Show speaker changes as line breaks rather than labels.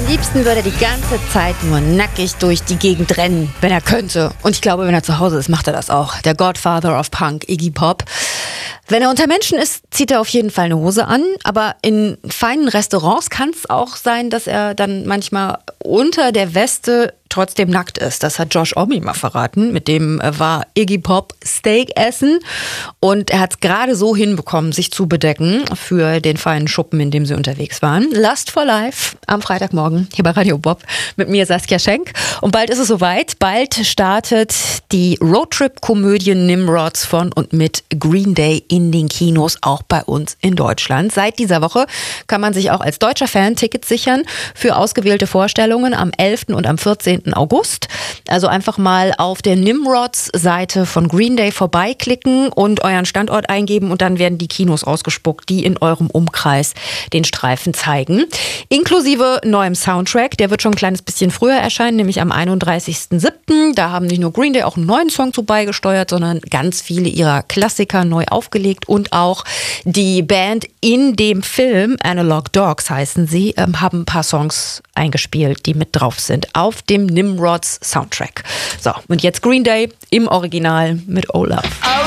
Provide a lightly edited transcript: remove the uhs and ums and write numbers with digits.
liebsten würde er die ganze Zeit nur nackig durch die Gegend rennen, wenn er könnte. Und ich glaube, wenn er zu Hause ist, macht er das auch. Der Godfather of Punk, Iggy Pop. Wenn er unter Menschen ist, zieht er auf jeden Fall eine Hose an. Aber in feinen Restaurants kann es auch sein, dass er dann manchmal unter der Weste trotzdem nackt ist. Das hat Josh Homme mal verraten. Mit dem war Iggy Pop Steak essen. Und er hat es gerade so hinbekommen, sich zu bedecken für den feinen Schuppen, in dem sie unterwegs waren. Lust for Life am Freitagmorgen hier bei Radio Bob mit mir Saskia Schenk. Und bald ist es soweit. Bald startet die Roadtrip-Komödie Nimrods von und mit Green Day in den Kinos, auch bei uns in Deutschland. Seit dieser Woche kann man sich auch als deutscher Fan Tickets sichern für ausgewählte Vorstellungen am 11. und am 14. August. Also einfach mal auf der Nimrods-Seite von Green Day vorbeiklicken und euren Standort eingeben und dann werden die Kinos ausgespuckt, die in eurem Umkreis den Streifen zeigen. Inklusive neuem Soundtrack. Der wird schon ein kleines bisschen früher erscheinen, nämlich am 31.07. Da haben nicht nur Green Day auch einen neuen Song zu beigesteuert, sondern ganz viele ihrer Klassiker neu aufgelegt und auch die Band in dem Film, Analog Dogs heißen sie, haben ein paar Songs eingespielt, die mit drauf sind auf dem Nimrods Soundtrack. So, und jetzt Green Day im Original mit Oh Love.